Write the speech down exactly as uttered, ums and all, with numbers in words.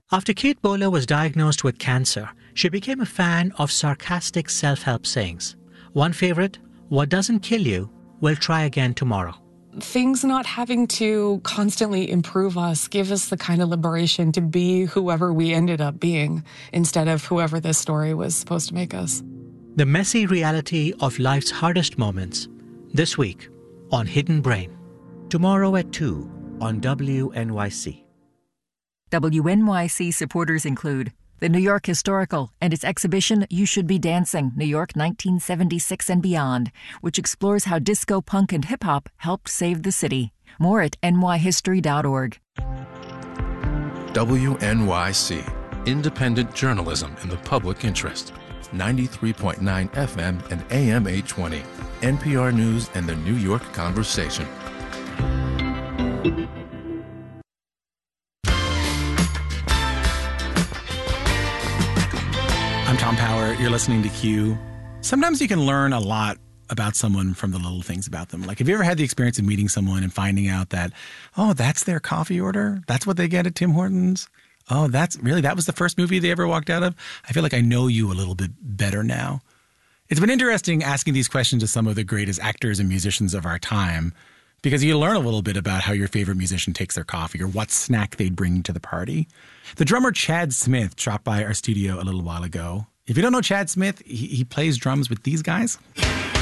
After Kate Bowler was diagnosed with cancer, she became a fan of sarcastic self-help sayings. One favorite, "What doesn't kill you, will try again tomorrow." Things not having to constantly improve us give us the kind of liberation to be whoever we ended up being instead of whoever this story was supposed to make us. The messy reality of life's hardest moments, this week on Hidden Brain. Tomorrow at two on W N Y C. W N Y C supporters include the New York Historical and its exhibition You Should Be Dancing, New York nineteen seventy-six and Beyond, which explores how disco, punk, and hip-hop helped save the city. More at N Y history dot org. W N Y C, independent journalism in the public interest. ninety-three point nine F M and A M eight twenty. N P R News and the New York Conversation. I'm Tom Power. You're listening to Q. Sometimes you can learn a lot about someone from the little things about them. Like, have you ever had the experience of meeting someone and finding out that, oh, that's their coffee order? That's what they get at Tim Hortons? Oh, that's really, that was the first movie they ever walked out of? I feel like I know you a little bit better now. It's been interesting asking these questions to some of the greatest actors and musicians of our time, because you learn a little bit about how your favorite musician takes their coffee or what snack they'd bring to the party. The drummer Chad Smith dropped by our studio a little while ago. If you don't know Chad Smith, he, he plays drums with these guys.